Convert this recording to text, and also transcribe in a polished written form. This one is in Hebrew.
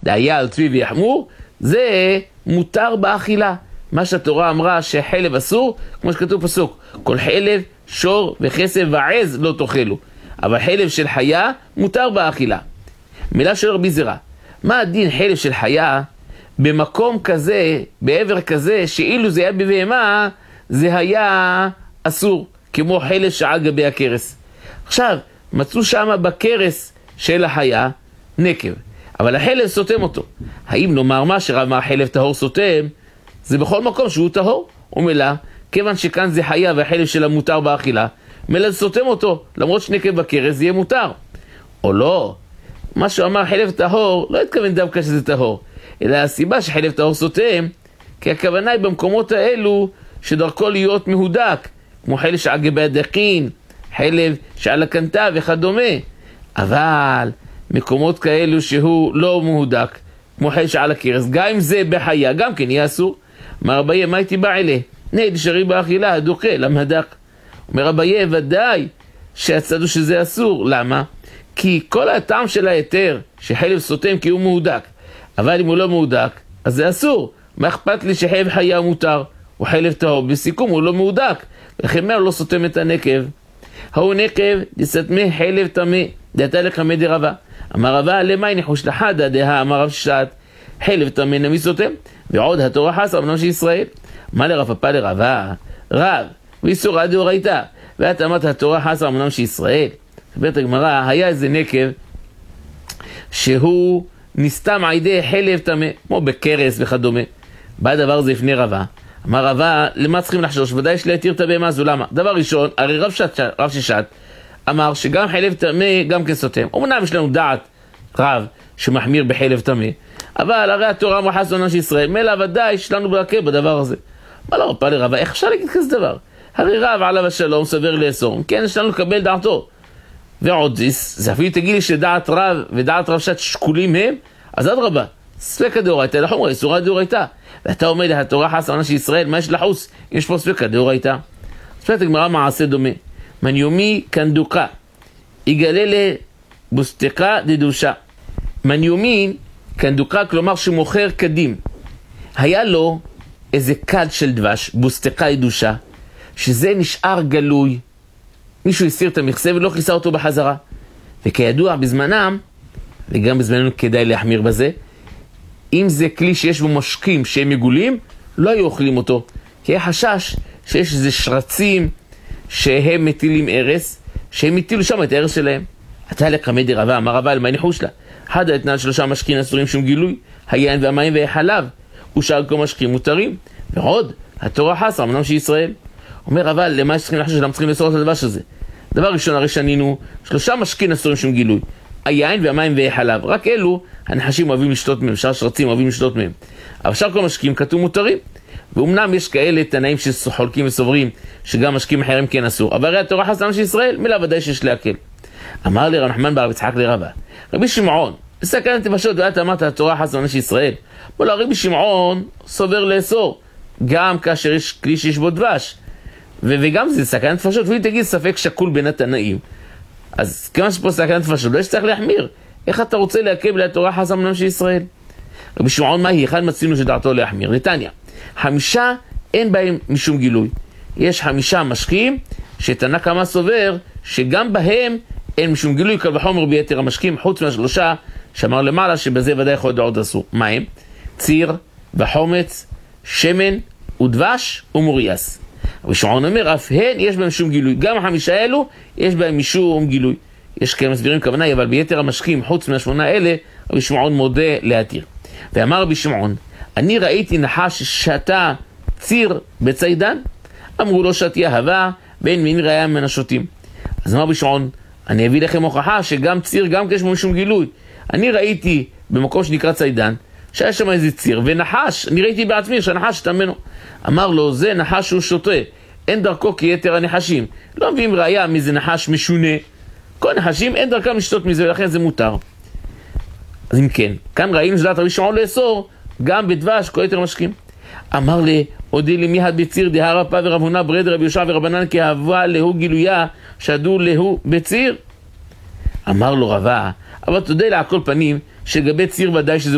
דהיה על צבי ויחמור, זה מותר באכילה. מה שהתורה אמרה שחלב אסור, כמו שכתוב פסוק, כל חלב, שור וכסף ועז לא תאכלו, אבל חלב של חיה מותר באכילה. מילה של רבי זירא, מה הדין חלב של חיה במקום כזה, בעבר כזה, שאילו זה היה בבהמה, זה היה אסור, כמו חלב שעל גבי הכרס. עכשיו, מצאו שם בכרס של החיה נקב, אבל החלב סותם אותו. האם נאמר מה שרב מה חלב טהור סותם? זה בכל מקום שהוא טהור. ומילא, כיוון שכאן זה חיה והחלב שלה מותר באכילה, מילא סותם אותו, למרות שנקב בכרס זה יהיה מותר. או לא, מה שהוא אמר חלב טהור, לא התכוון דווקא שזה טהור, אלא הסיבה שחלב טהור סותם, כי הכוונה היא במקומות האלו שדרכו להיות מהודק, כמו חלב שעל גבי הדקין, חלב שעל הקנטה וכדומה. אבל מקומות כאלו שהוא לא מהודק, כמו חלב שעל הכרס, גם אם זה בחיה, גם כן יהיה אסור. אומר אביי, מה הייתי בא אלה? נהד שרי באכילה, הדוחה, למהדק. אומר אביי, ודאי שהצדו שזה אסור. למה? כי כל הטעם של היתר שחלב סותם כי הוא מהודק, אבל אם הוא לא מהודק, אז זה אסור. מה אכפת לי שחלב חיה מותר? הוא חלב טהור, בסיכום הוא לא מהודק, ולכן מה הוא לא סותם את הנקב? הוא נקב דסתמה חלב טמא, דעתה לחמא דרבה. אמר רבה, למאי ניחוש לחדה דהה, אמר רב שעת, חלב טמא נמי סותם, ועוד התורה חסר בנו של ישראל. מה לרב פפא לרבה? רב, ואיסורא דאורייתא, ואת אמרת התורה חסר בנו של ישראל. בית הגמרא, היה איזה נקב שהוא נסתם על ידי חלב טמא, כמו בכרס וכדומה. בא דבר הזה לפני רבה. אמר רבה, למה צריכים לחשוש? ודאי יש להתיר את הבהמה הזו. למה? דבר ראשון, הרי רב ששת אמר שגם חלב טמא גם כן סותם. אמנם יש לנו דעת רב שמחמיר בחלב טמא, אבל הרי התורה אמרה חסר בנו של ישראל, מילא ודאי יש לנו בהקל בדבר הזה. מה לא רבה לרבה? איך אפשר להגיד כזה דבר? הרי רב עליו השלום סבר לאסור, כן יש לנו לקבל דעתו. ועוד זה אפילו תגיד לי שדעת רב ודעת רב שת שקולים הם, אז עד רבה, ספקא דאורייתא לחומרא, איסורא דאורייתא. ואתה אומר לה, התורה חסר בנו של ישראל, מה יש לחוס? יש פה ספקא דאורייתא. ספקא הגמרא מעשה דומה. מניומי קנדוקה, יגלה לבוסתקה דדושה. מניומי קנדוקה, כלומר שמוכר קדים. היה לו איזה כד של דבש, בוסתקה דדושה, שזה נשאר גלוי. מישהו הסיר את המכסה ולא כיסה אותו בחזרה. וכידוע בזמנם, וגם בזמננו כדאי להחמיר בזה, אם זה כלי שיש בו משקים שהם מגולים, לא היו אוכלים אותו. כי היה חשש שיש איזה שרצים שהם מטילים ארס, שהם מטילו שם את הארס שלהם. אתה לחמא דרבה, אמר רבה, למה ניחוש לה? אחד האתנן שלושה משקים אסורים שום גילוי, היין והמים והחלב, ושאר כל משקים מותרים. ועוד, התורה חסר בנו של ישראל. אומר אבל, למה צריכים לחשוש שלמה צריכים לאסור את הדבש הזה? דבר ראשון, הרי שנינו, שלושה משקים אסורים שום גילוי, היין והמים והחלב. רק אלו, הנחשים אוהבים לשתות מהם, שאר שרצים אוהבים לשתות מהם. אבל שאר כל משקים כתוב מותרים. ואומנם יש כאלה תנאים שחולקים וסוברים, שגם משקים אחרים כן אסור. אבל הרי התורה חסר בנו של ישראל, מילא ודאי שיש להקל. אמר לי רב נחמן בר רב יצחק לרבה, רבי שמעון, בסכנת נפשות, ואת אמרת התורה חסר בנו של ישראל. בוא, רבי שמעון סובר לאסור, גם כאשר יש כלי שיש בו דבש. וגם זה סכנת נפשות, והיא תגיד ספק שקול בין התנאים. אז כמה שפה סכנת נפשות, לא יש צריך להחמיר. איך אתה רוצה להקל לתורה חסר בנו של ישראל? רבי שמעון, מה היא? אחד מצינו שדעתו להחמיר. נתניה, 5 אין בהם משום גילוי. יש 5 משקים שתנא קמא סובר שגם בהם אין משום גילוי, קל וחומר ביתר המשקים, חוץ מה3 שאמר למעלה שבזה ודאי יכול להיות עוד אסור. מה הם? ציר וחומץ, שמן ודבש ומורייס. רבי שמעון אומר, אף הן יש בהם משום גילוי. גם 5 האלו יש בהם משום גילוי. יש כאלה מסבירים כוונה, אבל ביתר המשקים, חוץ מה8 האלה, רבי שמעון מודה להתיר. ואמר רבי שמעון, אני ראיתי נחש שתה ציר בצידן, אמרו לו שתיה הווה, בין מין ראיה מן השוטים. אז אמר רבי שמעון, אני אביא לכם הוכחה שגם ציר, גם יש בו משום גילוי. אני ראיתי במקום שנקרא צידן, שהיה שם איזה ציר, ונחש, אני ראיתי בעצמי שהנחש שתה ממנו. אמר לו, זה נחש שהוא שותה, אין דרכו כיתר הנחשים. לא מביאים ראיה מזה נחש משונה. כל נחשים אין דרכם לשתות מזה, ולכן זה מותר. אז אם כן, כאן ראינו שדעת רבי שמעון לאסור, גם בדבש, כל יתר משקים. אמר לי, הודי לי מיד בציר דה רב פא ורב הונא ברד רבי יהושע ורבנן כאהבה להו גילויה, שדו להו בציר. אמר לו רבה, אבל תודה לה על כל פנים, שגבי ציר ודאי שזה